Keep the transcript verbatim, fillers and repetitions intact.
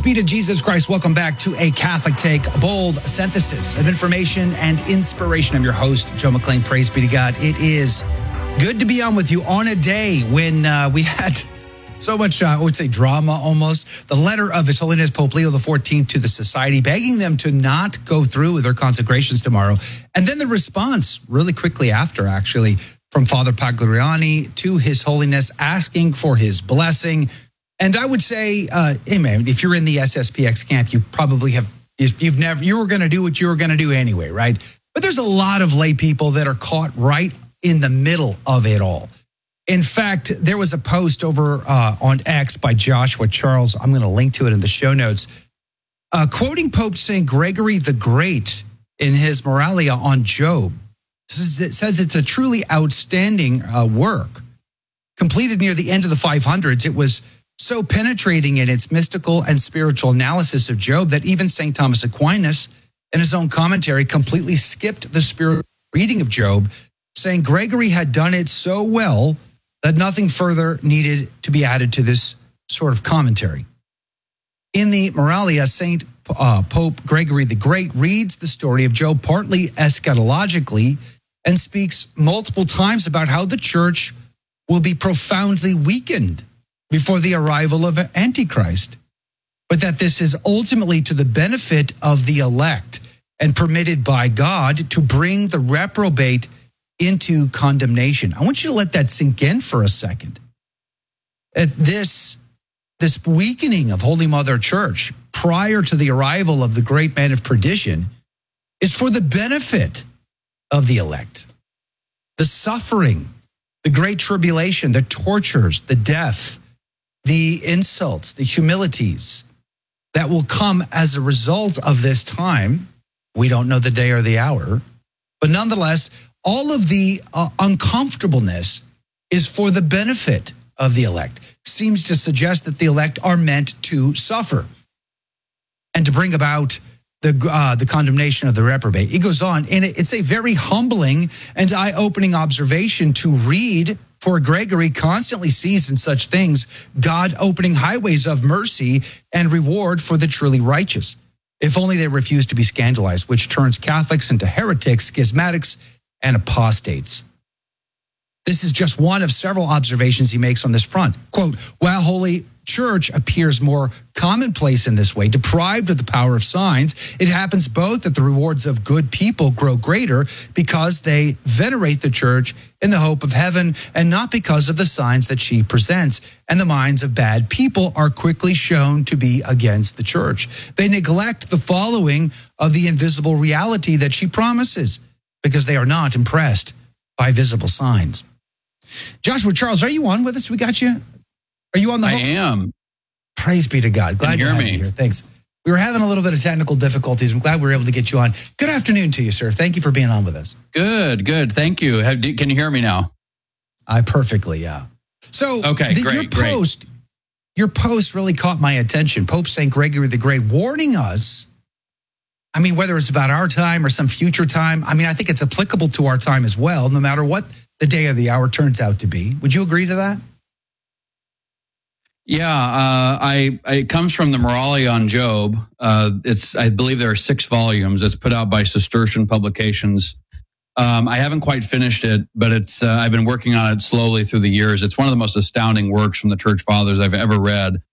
be to Jesus Christ. Welcome back to A Catholic Take, a bold synthesis of information and inspiration. I'm your host, Joe McClain. Praise be to God. It is good to be on with you on a day when uh, we had so much, uh, I would say, drama almost. The letter of His Holiness Pope Leo the fourteenth to the Society, begging them to not go through with their consecrations tomorrow. And then the response really quickly after, actually, from Father Pagliani to His Holiness, asking for his blessing. And I would say, uh, hey man, if you're in the S S P X camp, you probably have, you've never, you were going to do what you were going to do anyway, right? But there's a lot of lay people that are caught right in the middle of it all. In fact, there was a post over uh, on X by Joshua Charles. I'm going to link to it in the show notes, uh, quoting Pope Saint Gregory the Great in his Moralia on Job. It says it's a truly outstanding uh, work. Completed near the end of the five hundreds, it was so penetrating in its mystical and spiritual analysis of Job that even Saint Thomas Aquinas, in his own commentary, completely skipped the spiritual reading of Job, saying Gregory had done it so well that nothing further needed to be added to this sort of commentary. In the Moralia, Saint uh, Pope Gregory the Great reads the story of Job partly eschatologically and speaks multiple times about how the church will be profoundly weakened before the arrival of Antichrist, but that this is ultimately to the benefit of the elect and permitted by God to bring the reprobate into condemnation. I want you to let that sink in for a second. At this, this weakening of Holy Mother Church prior to the arrival of the great man of perdition is for the benefit of the elect. The suffering, the great tribulation, the tortures, the death, the insults, the humilities that will come as a result of this time. We don't know the day or the hour, but nonetheless, all of the uh, uncomfortableness is for the benefit of the elect. Seems to suggest that the elect are meant to suffer and to bring about the uh, the condemnation of the reprobate. He goes on, and it's a very humbling and eye-opening observation to read. For Gregory constantly sees in such things God opening highways of mercy and reward for the truly righteous, if only they refuse to be scandalized, which turns Catholics into heretics, schismatics, and apostates. This is just one of several observations he makes on this front. Quote, while Holy Church appears more commonplace in this way, deprived of the power of signs, it happens both that the rewards of good people grow greater because they venerate the Church in the hope of heaven and not because of the signs that she presents, and the minds of bad people are quickly shown to be against the Church. They neglect the following of the invisible reality that she promises because they are not impressed by visible signs. Joshua Charles, are you on with us? We got you. Are you on the I hook? am. Praise be to God. Glad you to hear have me. you here. Thanks. We were having a little bit of technical difficulties. I'm glad we were able to get you on. Good afternoon to you, sir. Thank you for being on with us. Good, good. Thank you. Have, can you hear me now? I perfectly, yeah. So Okay, the, great, your great. post, your post really caught my attention. Pope Saint Gregory the Great warning us. I mean, whether it's about our time or some future time, I mean, I think it's applicable to our time as well, no matter what the day or the hour turns out to be. Would you agree to that? Yeah, uh, I, I it comes from the Moralia on Job. Uh, it's I believe there are six volumes. It's put out by Cistercian Publications. Um, I haven't quite finished it, but it's uh, I've been working on it slowly through the years. It's one of the most astounding works from the Church Fathers I've ever read.